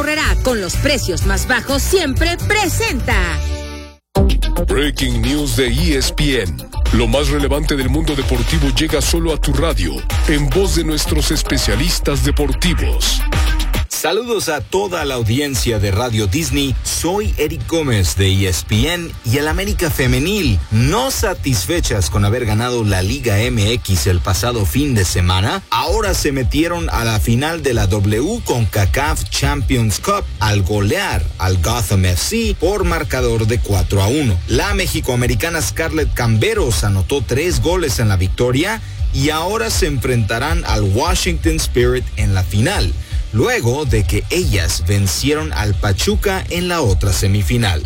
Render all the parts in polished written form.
Aurrerá, con los precios más bajos siempre, presenta Breaking News de ESPN. Lo más relevante del mundo deportivo llega solo a tu radio, en voz de nuestros especialistas deportivos. Saludos a toda la audiencia de Radio Disney. Soy Eric Gómez de ESPN y el América Femenil, no satisfechas con haber ganado la Liga MX el pasado fin de semana, ahora se metieron a la final de la CONCACAF Champions Cup al golear al Gotham FC por marcador de 4-1. La mexicoamericana Scarlett Camberos anotó 3 goles en la victoria y ahora se enfrentarán al Washington Spirit en la final, luego de que ellas vencieron al Pachuca en la otra semifinal.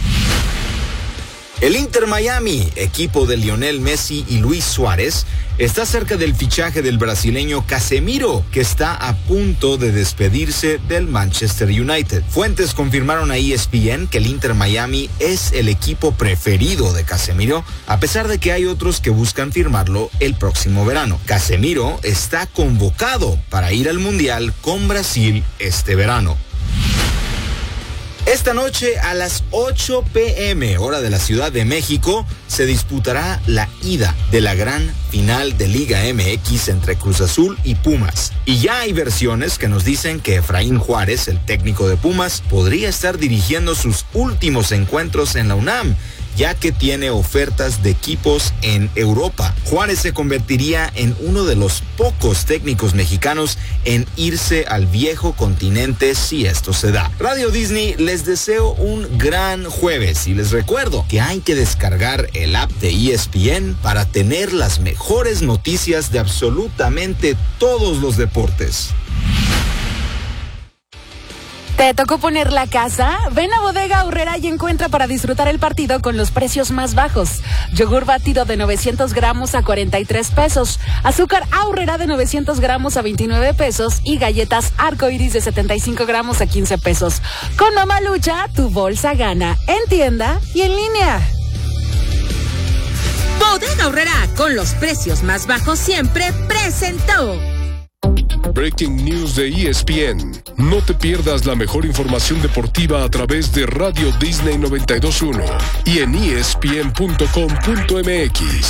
El Inter Miami, equipo de Lionel Messi y Luis Suárez, está cerca del fichaje del brasileño Casemiro, que está a punto de despedirse del Manchester United. Fuentes confirmaron a ESPN que el Inter Miami es el equipo preferido de Casemiro, a pesar de que hay otros que buscan firmarlo el próximo verano. Casemiro está convocado para ir al Mundial con Brasil este verano. Esta noche a las 8 p.m. hora de la Ciudad de México se disputará la ida de la gran final de Liga MX entre Cruz Azul y Pumas. Y ya hay versiones que nos dicen que Efraín Juárez, el técnico de Pumas, podría estar dirigiendo sus últimos encuentros en la UNAM, ya que tiene ofertas de equipos en Europa. Juárez se convertiría en uno de los pocos técnicos mexicanos en irse al viejo continente si esto se da. Radio Disney les deseo un gran jueves y les recuerdo que hay que descargar el app de ESPN para tener las mejores noticias de absolutamente todos los deportes. ¿Te tocó poner la casa? Ven a Bodega Aurrerá y encuentra para disfrutar el partido con los precios más bajos. Yogur batido de 900 gramos a 43 pesos. Azúcar Aurrerá de 900 gramos a 29 pesos. Y galletas Arcoiris de 75 gramos a 15 pesos. Con Mamalucha, tu bolsa gana. En tienda y en línea. Bodega Aurrerá, con los precios más bajos siempre, presentó Breaking News de ESPN. No te pierdas la mejor información deportiva a través de Radio Disney 92.1 y en ESPN.com.mx.